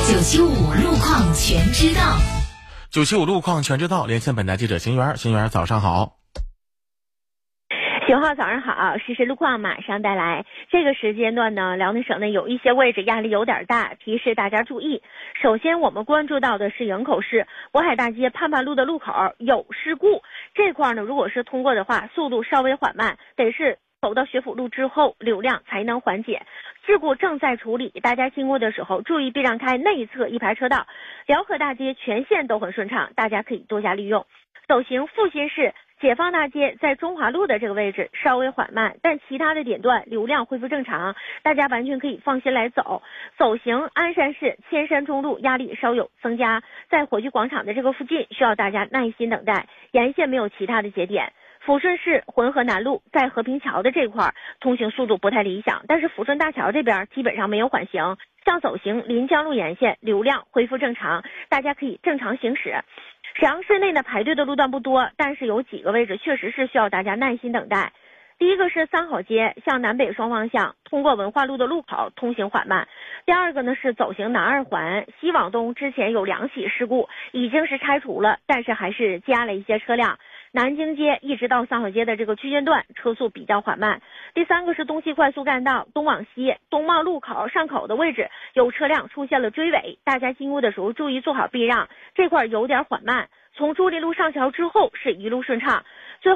975路况全知道 ，975路况全知道，连线本台记者邢源。邢源，早上好。 9号早上好，实时路况马上带来。这个时间段呢，辽宁省内有一些位置压力有点大，提示大家注意。首先我们关注到的是营口市渤海大街盼盼路的路口有事故，这块呢如果是通过的话，速度稍微缓慢，得是走到学府路之后，流量才能缓解。事故正在处理，大家经过的时候注意避让开内侧一排车道。辽河大街全线都很顺畅，大家可以多加利用。走行阜新市解放大街在中华路的这个位置稍微缓慢，但其他的点段流量恢复正常，大家完全可以放心来走。走行鞍山市千山中路压力稍有增加，在火炬广场的这个附近需要大家耐心等待，沿线没有其他的节点。抚顺市浑河南路在和平桥的这块通行速度不太理想，但是抚顺大桥这边基本上没有缓行，向走行临江路沿线流量恢复正常，大家可以正常行驶。沈阳市内呢排队的路段不多，但是有几个位置确实是需要大家耐心等待。第一个是三好街向南北双方向通过文化路的路口通行缓慢。第二个呢是走行南二环西往东，之前有2起事故已经是拆除了，但是还是加了一些车辆。南京街一直到三好街的这个区间段车速比较缓慢。第三个是东西快速干道东往西东茂路口上口的位置有车辆出现了追尾，大家经过的时候注意做好避让，这块有点缓慢。从朱林路上桥之后是一路顺畅。